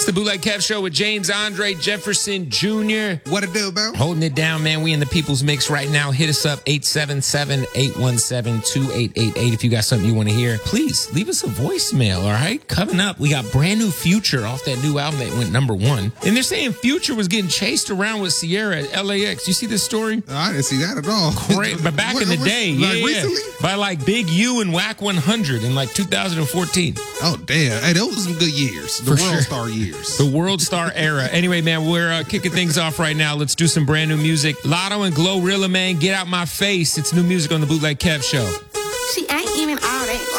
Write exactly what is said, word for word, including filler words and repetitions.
the Bootleg Kev Show with James Andre Jefferson Junior What it do, bro? Holding it down, man. We in the People's Mix right now. Hit us up, eight seven seven, eight one seven, two eight eight eight. If you got something you want to hear, please leave us a voicemail, all right? Coming up, we got brand new Future off that new album that went number one. And they're saying Future was getting chased around with Sierra at L A X. You see this story? Oh, I didn't see that at all. Great. But back What- in the what- day, like yeah, recently? yeah. By like Big U and Whack one hundred in like two thousand fourteen. Oh, damn. Hey, those were some good years. The For World sure. Star years. The World Star era. Anyway, man, we're uh, kicking things off right now. Let's do some brand new music. Lotto and Glorilla, man, Get Out My Face. It's new music on the Bootleg Kev Show. She ain't even all that